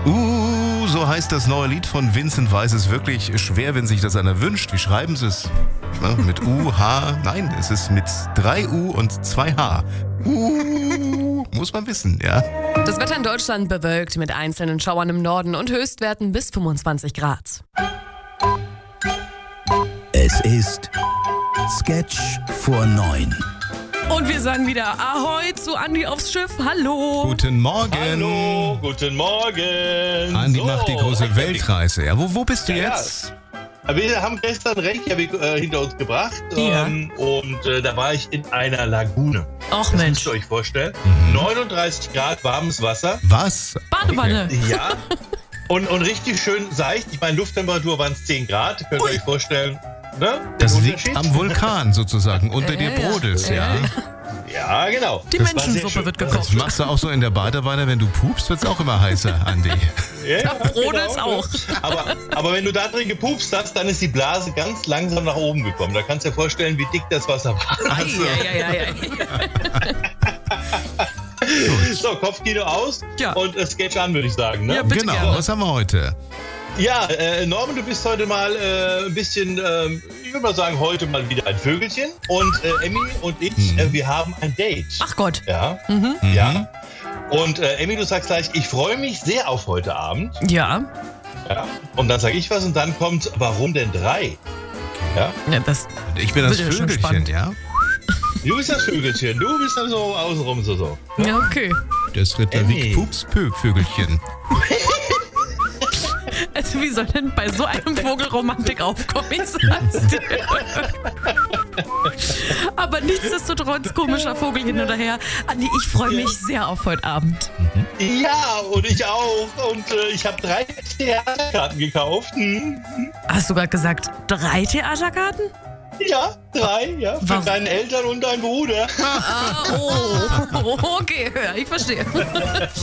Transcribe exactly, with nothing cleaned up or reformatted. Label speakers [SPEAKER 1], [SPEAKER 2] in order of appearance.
[SPEAKER 1] Uh, so heißt das neue Lied von Vincent Weiss. Es ist wirklich schwer, wenn sich das einer wünscht. Wie schreiben sie es? Ja, mit U, H. Nein, es ist mit drei U und zwei H. Uh, muss man wissen, ja.
[SPEAKER 2] Das Wetter in Deutschland bewölkt mit einzelnen Schauern im Norden und Höchstwerten bis fünfundzwanzig Grad.
[SPEAKER 3] Es ist Sketch vor neun.
[SPEAKER 2] Und wir sagen wieder Ahoi zu Andi aufs Schiff. Hallo.
[SPEAKER 1] Guten Morgen.
[SPEAKER 4] Hallo, guten Morgen.
[SPEAKER 1] Andi
[SPEAKER 4] So,
[SPEAKER 1] macht die große Weltreise. Ja, wo, wo bist du
[SPEAKER 4] Ja,
[SPEAKER 1] jetzt?
[SPEAKER 4] ja. Wir haben gestern Reykjavik äh, hinter uns gebracht
[SPEAKER 2] Ja.
[SPEAKER 4] ähm, und äh, da war ich in einer Lagune.
[SPEAKER 2] Och
[SPEAKER 4] Das
[SPEAKER 2] Mensch.
[SPEAKER 4] müsst ihr euch vorstellen. neununddreißig Grad warmes Wasser.
[SPEAKER 1] Was?
[SPEAKER 2] Badewanne.
[SPEAKER 4] Ja. Und, und richtig schön seicht. Ich meine, Lufttemperatur waren es zehn Grad. Könnt ihr euch vorstellen, ne?
[SPEAKER 1] Das
[SPEAKER 4] Den
[SPEAKER 1] liegt
[SPEAKER 4] Unterschied?
[SPEAKER 1] am Vulkan sozusagen. Unter dir
[SPEAKER 2] Ja, ja.
[SPEAKER 1] brodelst, ja.
[SPEAKER 2] Ja,
[SPEAKER 4] Ja, genau.
[SPEAKER 2] Die
[SPEAKER 4] Das war sehr
[SPEAKER 2] Menschensuppe
[SPEAKER 4] schön.
[SPEAKER 2] wird
[SPEAKER 1] Das
[SPEAKER 2] gekocht.
[SPEAKER 1] machst du auch so in der Badewanne, wenn du pupst, wird es auch immer heißer, Andi.
[SPEAKER 4] Ja, ja,
[SPEAKER 2] brodelt's auch.
[SPEAKER 4] Aber, aber wenn du da drin gepupst hast, dann ist die Blase ganz langsam nach oben gekommen. Da kannst du dir vorstellen, wie dick das Wasser war.
[SPEAKER 2] Ei, ei, ei, ei, ei.
[SPEAKER 4] So, Kopfkino aus
[SPEAKER 2] Ja.
[SPEAKER 4] und äh, Sketch an, würde ich sagen. Ne?
[SPEAKER 2] Ja, bitte
[SPEAKER 1] Genau,
[SPEAKER 2] gerne.
[SPEAKER 1] was haben wir heute?
[SPEAKER 4] Ja, äh, Norman, du bist heute mal äh, ein bisschen, ähm, ich würde mal sagen, heute mal wieder ein Vögelchen. Und äh, Emmy und ich,
[SPEAKER 1] Mhm.
[SPEAKER 4] äh, wir haben ein Date.
[SPEAKER 2] Ach Gott.
[SPEAKER 4] Ja,
[SPEAKER 2] Mhm.
[SPEAKER 4] ja. Und äh, Emmy, du sagst gleich, ich freue mich sehr auf heute Abend.
[SPEAKER 2] Ja.
[SPEAKER 4] Ja. Und dann sage ich was und dann kommt, warum denn drei? Ja.
[SPEAKER 2] Ja, das,
[SPEAKER 1] Ich bin das
[SPEAKER 2] Wird ja schon
[SPEAKER 1] Vögelchen,
[SPEAKER 2] spannend.
[SPEAKER 1] ja?
[SPEAKER 4] Du bist das Vögelchen, du bist dann so außenrum so so.
[SPEAKER 2] ja, okay.
[SPEAKER 1] Das Ritterwig
[SPEAKER 4] Emmy.
[SPEAKER 1] Pups Pög Vögelchen.
[SPEAKER 2] Also wie soll denn bei so einem Vogel Romantik aufkommen? Ich sag's dir. Aber nichtsdestotrotz, komischer Vogel hin oder her. Andi, ich freue mich sehr auf heute Abend.
[SPEAKER 4] Ja, und ich auch. Und äh, ich habe drei Theaterkarten gekauft. Hm.
[SPEAKER 2] Hast du gerade gesagt, drei Theaterkarten?
[SPEAKER 4] Ja, drei, ja. Für
[SPEAKER 2] Warum?
[SPEAKER 4] deine Eltern und deinen Bruder.
[SPEAKER 2] Ah, oh, okay, ja, ich verstehe.